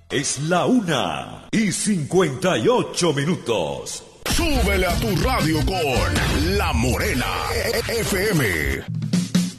Es la 1:58. Súbele a tu radio con La Morena FM.